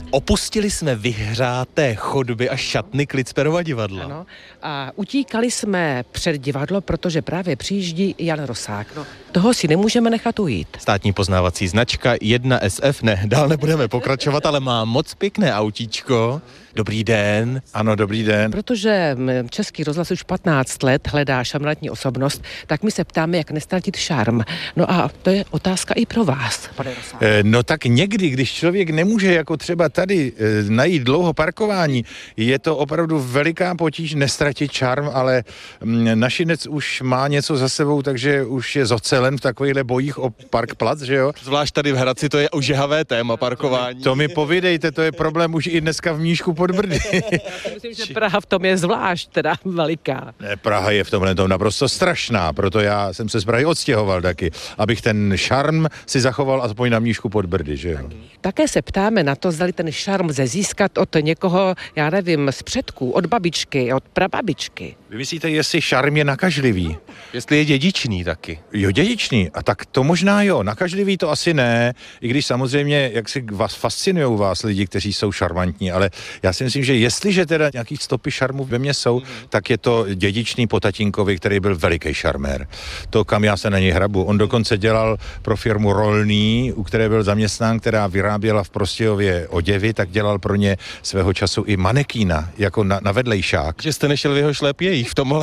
Opustili jsme vyhřáté chodby a šatny Klicperova divadla. Ano. A utíkali jsme před divadlo, protože právě přijíždí Jan Rosák. No, toho si nemůžeme nechat ujít. Státní poznávací značka 1SF, ne, dál nebudeme pokračovat, ale má moc pěkné autíčko. Dobrý den. Ano, dobrý den. Protože Český rozhlas už 15 let hledá šarmantní osobnost, tak my se ptáme, jak nestratit šarm. No a to je otázka i pro vás, pane Rosák. No tak někdy, když člověk nemůže jako třeba tady najít dlouho parkování, je to opravdu veliká potíž nestratit šarm, ale našinec už má něco za sebou, takže už je zocelen v takovýchhle bojích o parkplac, že jo? Zvlášť tady v Hradci to je ožehavé téma parkování. To mi povídejte, to je problém už i dneska v Mníšku pod Brdy. Já myslím, že Praha v tom je zvlášť teda veliká. Ne, Praha je v tomhle tom naprosto strašná, proto já jsem se z Prahy odstěhoval taky, abych ten šarm si zachoval aspoň na Mníšku pod Brdy, že jo? Také se ptáme na to, zdali ten šarm lze získat od někoho, já nevím, z předků, od babičky, od prababičky. Vy myslíte, jestli šarm je nakažlivý? Jestli je dědičný taky. Jo, dědičný. A tak to možná jo. Nakažlivý to asi ne, i když samozřejmě, jak si vás fascinujou vás lidi, kteří jsou šarmantní, ale já si myslím, že jestliže teda nějaký stopy šarmu ve mně jsou, tak je to dědičný po tatínkovi, který byl veliký šarmér. To, kam já se na něj hrabu. On dokonce dělal pro firmu Rolný, u které byl zaměstnán, která vyráběla v Prostějově oděvy, tak dělal pro ně svého času i manekína, jako na vedlejšák. Že jste nešel v jeho šlépějích v tomhle?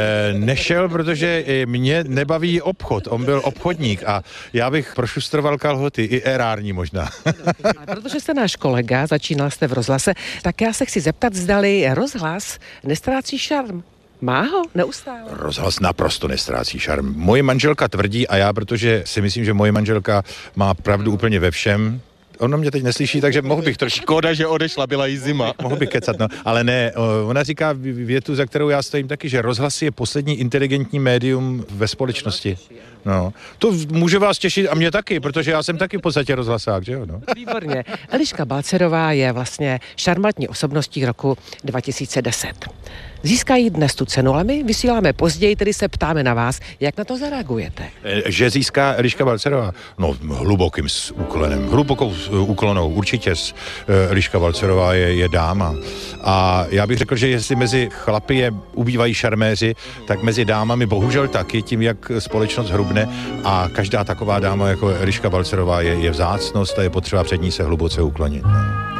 Nešel, protože mě nebaví obchod. On byl obchodník a já bych prošustroval kalhoty, i erární možná. Protože jste náš kolega, začínal jste v rozhlase, tak já se chci zeptat, zdali rozhlas nestrácí šarm. Má ho neustále? Rozhlas naprosto nestrácí šarm. Moje manželka tvrdí, a já, protože si myslím, že moje manželka má pravdu úplně ve všem. Ono mě teď neslyší, takže mohl bych trošku... Škoda, že odešla, byla jí zima. Mohl bych kecat, no. Ale ne, ona říká větu, za kterou já stojím taky, že rozhlas je poslední inteligentní médium ve společnosti. No. To může vás těšit a mě taky, protože já jsem taky v podstatě rozhlasák, že jo? No. Výborně. Eliška Balcerová je vlastně šarmantní osobností roku 2010. Získají dnes tu cenu, ale my vysíláme později, tedy se ptáme na vás, jak na to zareagujete. Že získá Eliška Balcerová? No, hlubokým úklonem, hlubokou úklonou, určitě. Eliška Balcerová je dáma. A já bych řekl, že jestli mezi chlapy ubývají šarméři, tak mezi dámami bohužel taky, tím, jak společnost hrubne a každá taková dáma jako Eliška Balcerová je vzácnost a je potřeba před ní se hluboce uklonit. No.